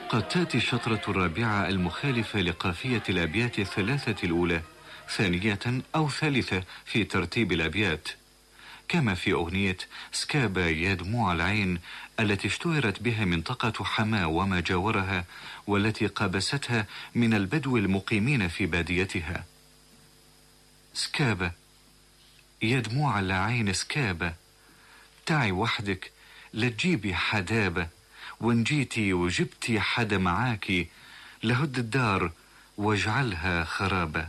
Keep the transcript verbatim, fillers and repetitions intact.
قد تأتي الشطرة الرابعة المخالفة لقافية الأبيات الثلاثة الأولى ثانية أو ثالثة في ترتيب الأبيات، كما في أغنية سكابة يا دموع العين التي اشتهرت بها منطقة حماة وما جاورها، والتي قابستها من البدو المقيمين في باديتها. سكابة يا دموع العين سكابة، تعي وحدك لا تجيبي حدابة، وان جيتي وجبتي حدا معاكي لهد الدار واجعلها خرابة.